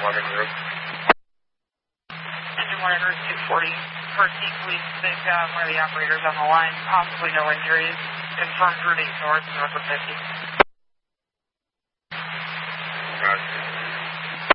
1 en route. Engine 1 en route 240. First Team Police, they've got one of the operators on the line, possibly no injuries. Confirmed route 8 north, north of 50.